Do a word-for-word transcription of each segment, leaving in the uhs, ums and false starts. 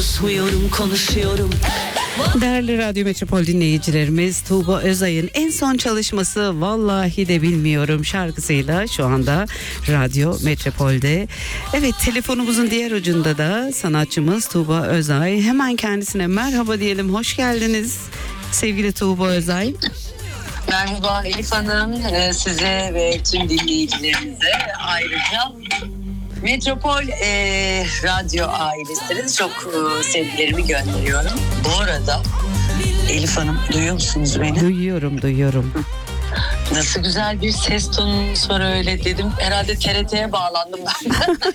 susmuyorum, konuşuyorum. Değerli Radyo Metropol dinleyicilerimiz, Tuğba Özay'ın en son çalışması Vallahi de Bilmiyorum şarkısıyla şu anda Radyo Metropol'de. Evet, telefonumuzun diğer ucunda da sanatçımız Tuğba Özay. Hemen kendisine merhaba diyelim. Hoş geldiniz sevgili Tuğba Özay. Merhaba Elif Hanım, size ve tüm dinleyicilerimize ayrıca Metropol e, Radyo ailesine çok e, sevgilerimi gönderiyorum. Bu arada Elif Hanım, duyuyor musunuz beni? Duyuyorum, duyuyorum. Nasıl güzel bir ses tonunuz var öyle dedim. Herhalde T R T'ye bağlandım ben.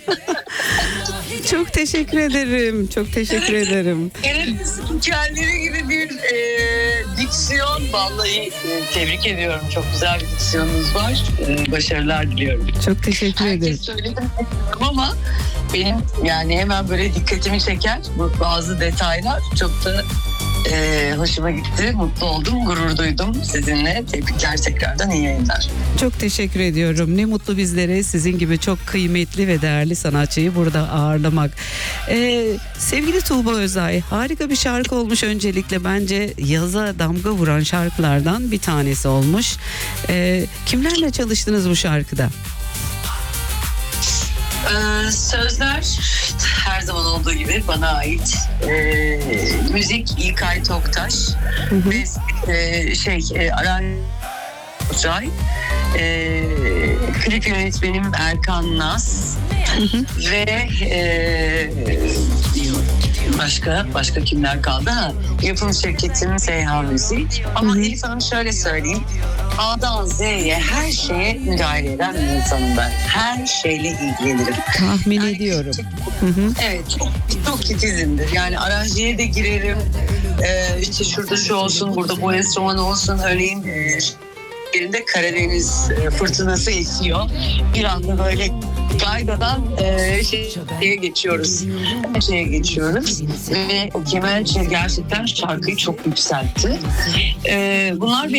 Çok teşekkür ederim, çok teşekkür ederim. T R T spikerleri gibi bir e, diksiyon. Vallahi e, tebrik ediyorum. Çok güzel bir diksiyonunuz var. E, başarılar diliyorum. Çok teşekkür ederim. Herkes söyledim ama benim yani hemen böyle dikkatimi çeker bu bazı detaylar, çok da e, hoşuma gitti, mutlu oldum, gurur duydum sizinle. Tebrikler tekrardan, iyi yayınlar. Çok teşekkür ediyorum. Ne mutlu bizlere sizin gibi çok kıymetli ve değerli sanatçıyı burada ağırlamak. Ee, sevgili Tuğba Özay, harika bir şarkı olmuş öncelikle. Bence yaza damga vuran şarkılardan bir tanesi olmuş. Ee, kimlerle çalıştınız bu şarkıda? Ee, sözler her zaman olduğu gibi bana ait. Ee, müzik İlkay Toktaş. Hı hı. Ve e, şey e, Aran Ucay. Ee, klip yönetmenim Erkan Naz. Hı hı. Ve e, başka başka kimler kaldı? Ha, yapım şirketim Seyhan Müzik. Ama Hı hı. Elif Hanım şöyle söyleyeyim. A'dan Z'ye her şeye müdahale eden bir insanım ben. Her şeyle ilgilenirim. Tahmin Yani ediyorum. çok- Hı hı. Evet, çok, çok titizimdir. Yani aranjeye de girerim. Ee, işte şurada şu olsun, burada bu enstrüman olsun. Örneğin e, yerinde Karadeniz e, fırtınası esiyor. Bir anda böyle gaydadan e, şeye geçiyoruz. Şeye geçiyoruz. Ve o kemençe gerçekten şarkıyı çok yükseltti. E, bunlar